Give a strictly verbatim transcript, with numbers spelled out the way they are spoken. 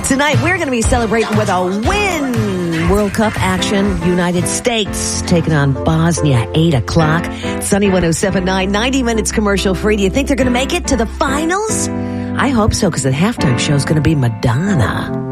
Tonight, we're going to be celebrating with a win. World Cup action, United States taking on Bosnia, eight o'clock. Sunny one oh seven point nine, ninety minutes commercial free. Do you think they're going to make it to the finals? I hope so, because the halftime show is going to be Madonna.